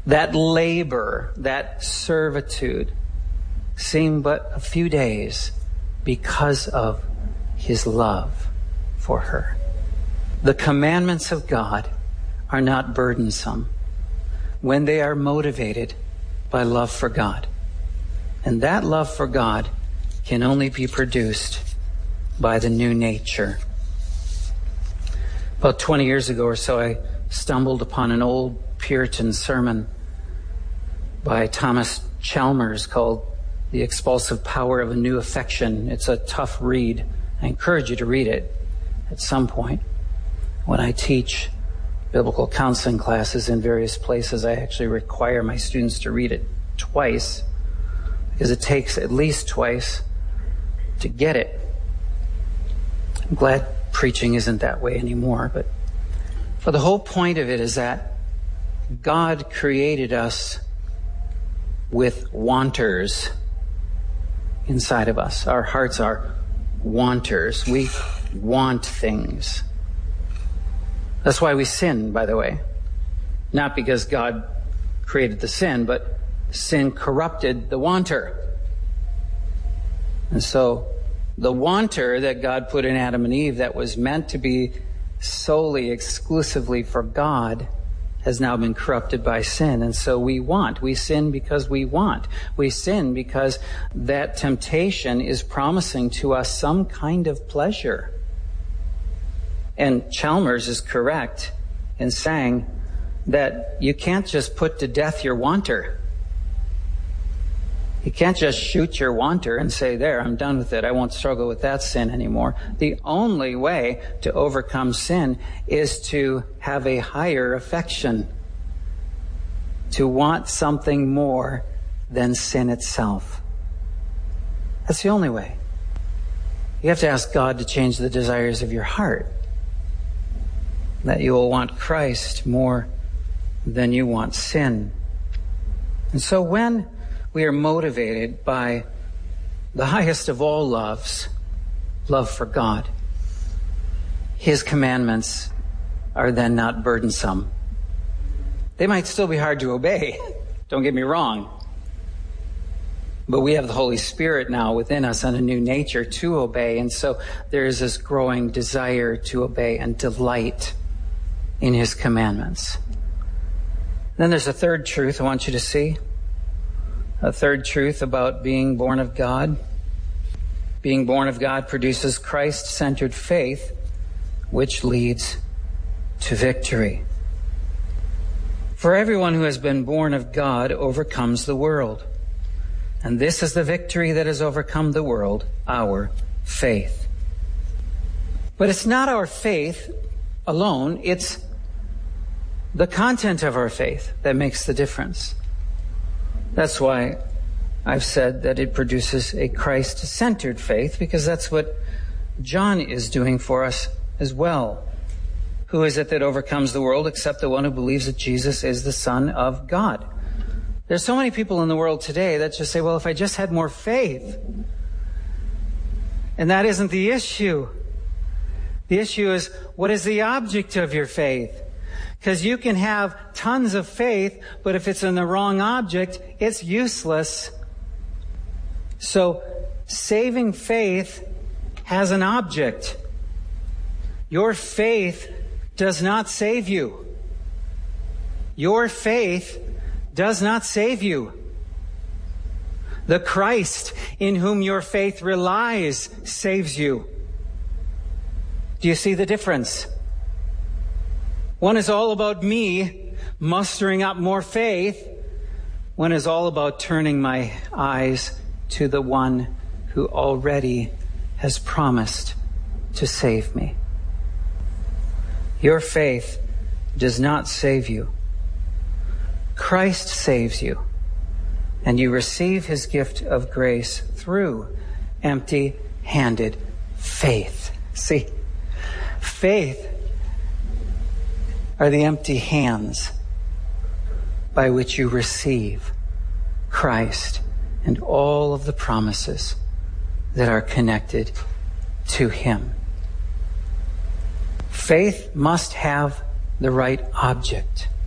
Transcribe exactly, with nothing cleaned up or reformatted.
that labor, that servitude seem but a few days because of his love for her. The commandments of God are not burdensome when they are motivated by love for God. And that love for God can only be produced by the new nature. About twenty years ago or so, I stumbled upon an old Puritan sermon by Thomas Chalmers called The Expulsive Power of a New Affection. It's a tough read. I encourage you to read it at some point. When I teach biblical counseling classes in various places, I actually require my students to read it twice, because it takes at least twice to get it. I'm glad preaching isn't that way anymore, but for the whole point of it is that God created us with wanters inside of us. Our hearts are wanters. We want things. That's why we sin, by the way. Not because God created the sin, but sin corrupted the wanter. And so the wanter that God put in Adam and Eve that was meant to be solely, exclusively for God has now been corrupted by sin. And so we want. We sin because we want. We sin because that temptation is promising to us some kind of pleasure. And Chalmers is correct in saying that you can't just put to death your wanter. You can't just shoot your wanter and say, there, I'm done with it. I won't struggle with that sin anymore. The only way to overcome sin is to have a higher affection, to want something more than sin itself. That's the only way. You have to ask God to change the desires of your heart, that you will want Christ more than you want sin. And so when we are motivated by the highest of all loves, love for God, his commandments are then not burdensome. They might still be hard to obey, don't get me wrong. But we have the Holy Spirit now within us and a new nature to obey. And so there is this growing desire to obey and delight in his commandments. Then there's a third truth I want you to see. A third truth about being born of God. Being born of God produces Christ-centered faith, which leads to victory. For everyone who has been born of God overcomes the world. And this is the victory that has overcome the world, our faith. But it's not our faith alone, it's the content of our faith that makes the difference. That's why I've said that it produces a Christ-centered faith, because that's what John is doing for us as well. Who is it that overcomes the world except the one who believes that Jesus is the Son of God? There's so many people in the world today that just say, well, if I just had more faith. And that isn't the issue. The issue is, what is the object of your faith? Because you can have tons of faith, but if it's in the wrong object, it's useless. So, saving faith has an object. Your faith does not save you. Your faith does not save you. The Christ in whom your faith relies saves you. Do you see the difference? One is all about me mustering up more faith. One is all about turning my eyes to the one who already has promised to save me. Your faith does not save you. Christ saves you, and you receive his gift of grace through empty-handed faith. See, faith are the empty hands by which you receive Christ and all of the promises that are connected to him. Faith must have the right object.